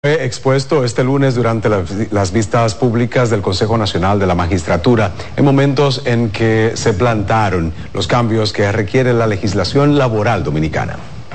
Fue expuesto este lunes durante las vistas públicas del Consejo Nacional de la Magistratura, en momentos en que se plantaron los cambios que requiere la legislación laboral dominicana.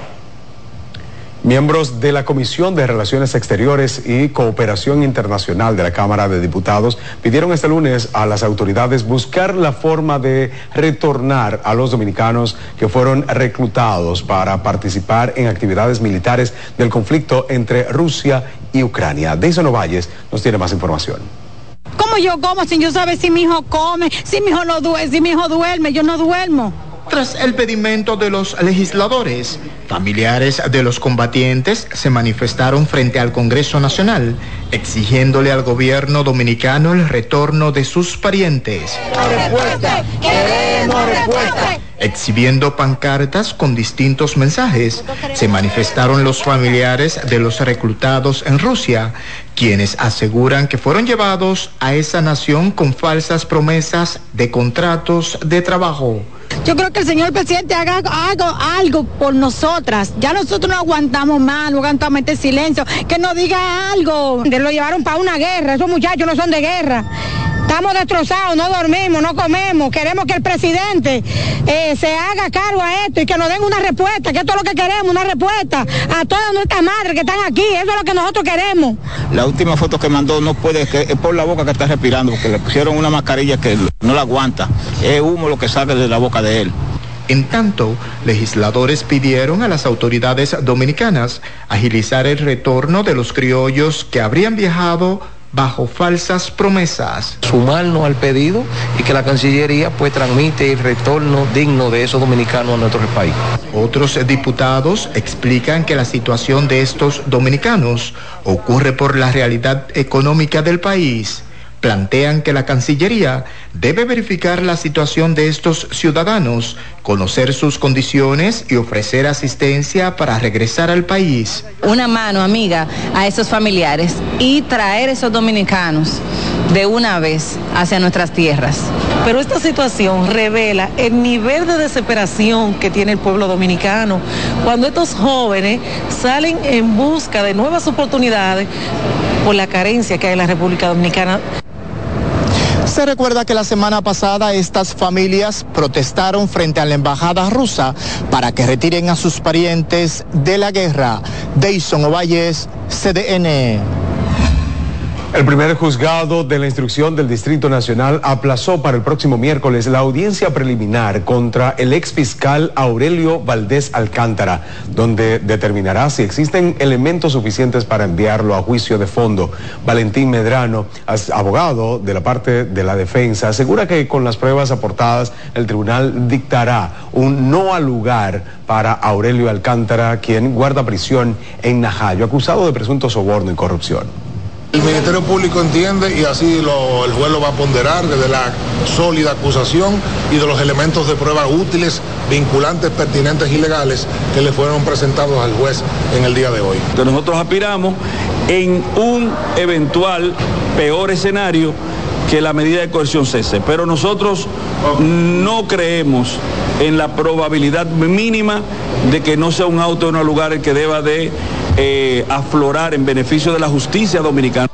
Miembros de la Comisión de Relaciones Exteriores y Cooperación Internacional de la Cámara de Diputados pidieron este lunes a las autoridades buscar la forma de retornar a los dominicanos que fueron reclutados para participar en actividades militares del conflicto entre Rusia y Ucrania. Deison Ovalles nos tiene más información. ¿Cómo yo como sin yo saber si mi hijo come, si mi hijo no duerme, si mi hijo duerme? Yo no duermo. Tras el pedimento de los legisladores, familiares de los combatientes se manifestaron frente al Congreso Nacional, exigiéndole al gobierno dominicano el retorno de sus parientes. ¡Respuesta! ¡Queremos respuesta! Exhibiendo pancartas con distintos mensajes, se manifestaron los familiares de los reclutados en Rusia, quienes aseguran que fueron llevados a esa nación con falsas promesas de contratos de trabajo. Yo creo que el señor presidente haga algo por nosotras. Ya nosotros no aguantamos más, no aguantamos este silencio. Que nos diga algo. Lo llevaron para una guerra, esos muchachos no son de guerra. Estamos destrozados, no dormimos, no comemos. Queremos que el presidente se haga cargo a esto y que nos den una respuesta, que esto es lo que queremos, una respuesta a todas nuestras madres que están aquí. Eso es lo que nosotros queremos. La última foto que mandó no puede, que es por la boca que está respirando, porque le pusieron una mascarilla que no la aguanta. Es humo lo que sale de la boca de él. En tanto, legisladores pidieron a las autoridades dominicanas agilizar el retorno de los criollos que habrían viajado bajo falsas promesas. Sumarnos al pedido y que la Cancillería pues transmite el retorno digno de esos dominicanos a nuestro país. Otros diputados explican que la situación de estos dominicanos ocurre por la realidad económica del país. Plantean que la Cancillería debe verificar la situación de estos ciudadanos, conocer sus condiciones y ofrecer asistencia para regresar al país. Una mano amiga a esos familiares y traer esos dominicanos de una vez hacia nuestras tierras. Pero esta situación revela el nivel de desesperación que tiene el pueblo dominicano cuando estos jóvenes salen en busca de nuevas oportunidades por la carencia que hay en la República Dominicana. Se recuerda que la semana pasada estas familias protestaron frente a la embajada rusa para que retiren a sus parientes de la guerra. Deison Ovalles, CDN. El primer juzgado de la instrucción del Distrito Nacional aplazó para el próximo miércoles la audiencia preliminar contra el exfiscal Aurelio Valdés Alcántara, donde determinará si existen elementos suficientes para enviarlo a juicio de fondo. Valentín Medrano, abogado de la parte de la defensa, asegura que con las pruebas aportadas el tribunal dictará un no al lugar para Aurelio Alcántara, quien guarda prisión en Najayo, acusado de presunto soborno y corrupción. El Ministerio Público entiende y así el juez lo va a ponderar desde la sólida acusación y de los elementos de prueba útiles, vinculantes, pertinentes y legales que le fueron presentados al juez en el día de hoy. Entonces nosotros aspiramos en un eventual peor escenario que la medida de coerción cese, pero nosotros no creemos en la probabilidad mínima de que no sea un auto en un lugar el que deba de aflorar en beneficio de la justicia dominicana.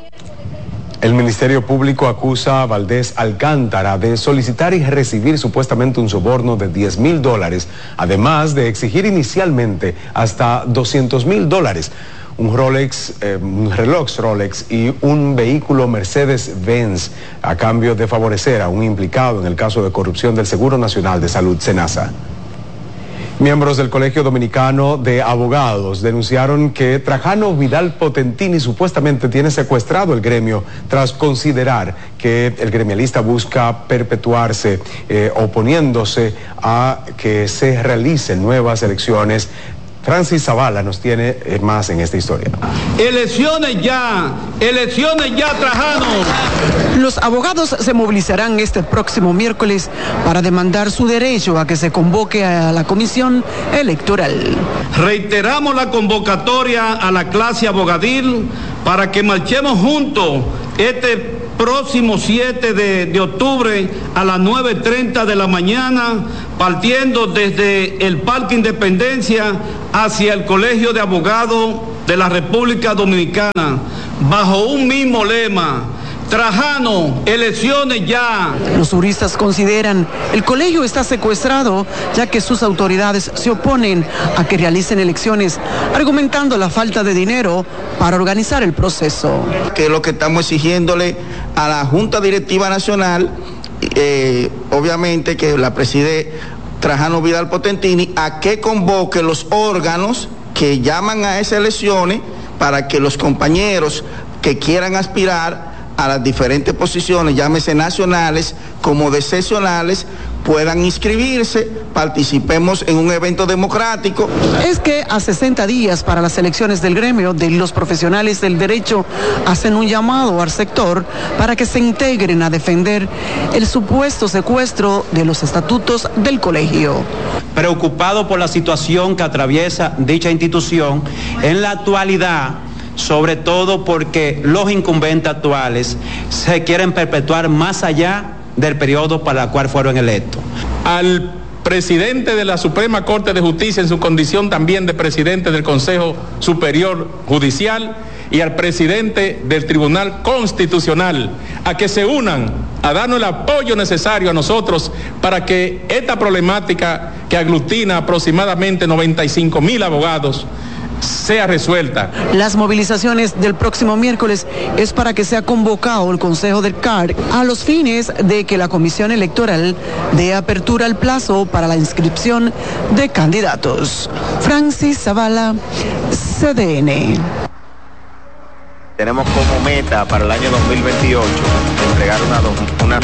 El Ministerio Público acusa a Valdés Alcántara de solicitar y recibir supuestamente un soborno de $10,000, además de exigir inicialmente hasta $200,000. Un reloj Rolex y un vehículo Mercedes-Benz a cambio de favorecer a un implicado en el caso de corrupción del Seguro Nacional de Salud, SENASA. Miembros del Colegio Dominicano de Abogados denunciaron que Trajano Vidal Potentini supuestamente tiene secuestrado el gremio tras considerar que el gremialista busca perpetuarse oponiéndose a que se realicen nuevas elecciones. Francis Zavala nos tiene más en esta historia. Elecciones ya, Trajano. Los abogados se movilizarán este próximo miércoles para demandar su derecho a que se convoque a la comisión electoral. Reiteramos la convocatoria a la clase abogadil para que marchemos juntos este próximo 7 de octubre a las 9:30 de la mañana, partiendo desde el Parque Independencia hacia el Colegio de Abogados de la República Dominicana bajo un mismo lema: Trajano, elecciones ya. Los juristas consideran el colegio está secuestrado, ya que sus autoridades se oponen a que realicen elecciones, argumentando la falta de dinero para organizar el proceso. Que lo que estamos exigiéndole a la Junta Directiva Nacional, obviamente que la preside Trajano Vidal Potentini, a que convoque los órganos que llaman a esas elecciones para que los compañeros que quieran aspirar a las diferentes posiciones, llámese nacionales como de seccionales, puedan inscribirse, participemos en un evento democrático. Es que a 60 días para las elecciones del gremio de los profesionales del derecho hacen un llamado al sector para que se integren a defender el supuesto secuestro de los estatutos del colegio. Preocupado por la situación que atraviesa dicha institución en la actualidad, sobre todo porque los incumbentes actuales se quieren perpetuar más allá del periodo para el cual fueron electos. Al presidente de la Suprema Corte de Justicia en su condición también de presidente del Consejo Superior Judicial y al presidente del Tribunal Constitucional a que se unan a darnos el apoyo necesario a nosotros para que esta problemática que aglutina aproximadamente 95,000 abogados sea resuelta. Las movilizaciones del próximo miércoles es para que sea convocado el Consejo del CAR a los fines de que la Comisión Electoral dé apertura al plazo para la inscripción de candidatos. Francis Zavala, CDN. Tenemos como meta para el año 2028 entregar unas 9.300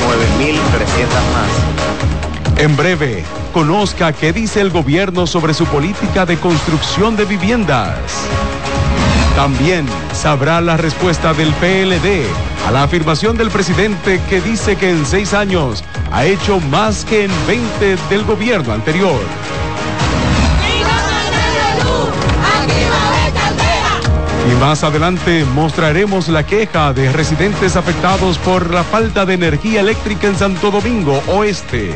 más. En breve, conozca qué dice el gobierno sobre su política de construcción de viviendas. También sabrá la respuesta del PLD a la afirmación del presidente que dice que en 6 años ha hecho más que en 20 del gobierno anterior. Y más adelante mostraremos la queja de residentes afectados por la falta de energía eléctrica en Santo Domingo Oeste.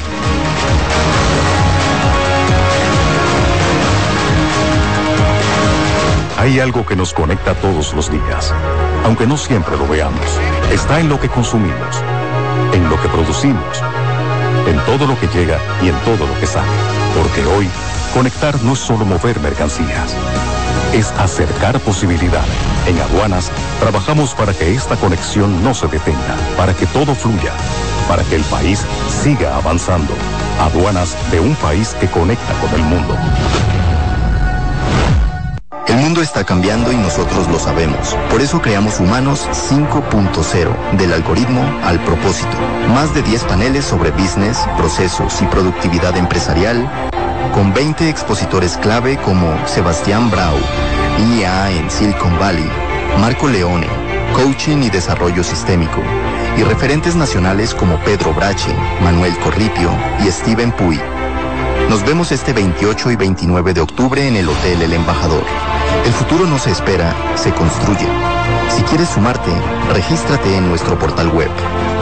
Hay algo que nos conecta todos los días, aunque no siempre lo veamos. Está en lo que consumimos, en lo que producimos, en todo lo que llega y en todo lo que sale. Porque hoy, conectar no es solo mover mercancías, es acercar posibilidades. En Aduanas, trabajamos para que esta conexión no se detenga, para que todo fluya, para que el país siga avanzando. Aduanas de un país que conecta con el mundo. El mundo está cambiando y nosotros lo sabemos. Por eso creamos Humanos 5.0, del algoritmo al propósito. Más de 10 paneles sobre business, procesos y productividad empresarial, con 20 expositores clave como Sebastián Brau, IA en Silicon Valley, Marco Leone, Coaching y Desarrollo Sistémico, y referentes nacionales como Pedro Brache, Manuel Corripio y Steven Puy. Nos vemos este 28 y 29 de octubre en el Hotel El Embajador. El futuro no se espera, se construye. Si quieres sumarte, regístrate en nuestro portal web